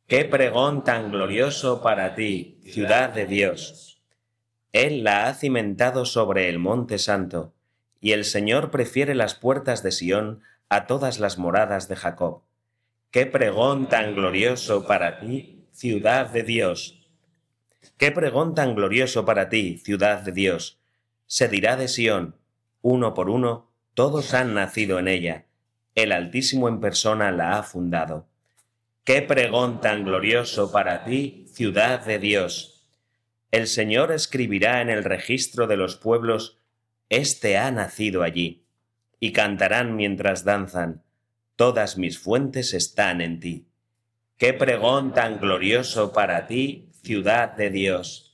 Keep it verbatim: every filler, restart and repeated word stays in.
Qué pregón tan glorioso para ti, ciudad de Dios. Él la ha cimentado sobre el monte santo, y el Señor prefiere las puertas de Sión a todas las moradas de Jacob. Qué pregón tan glorioso para ti, ciudad de Dios. Qué pregón tan glorioso para ti, ciudad de Dios. Se dirá de Sión, uno por uno, todos han nacido en ella. El Altísimo en persona la ha fundado. Qué pregón tan glorioso para ti, ciudad de Dios. El Señor escribirá en el registro de los pueblos, Este ha nacido allí, y cantarán mientras danzan, todas mis fuentes están en ti. Qué pregón tan glorioso para ti, ciudad de Dios.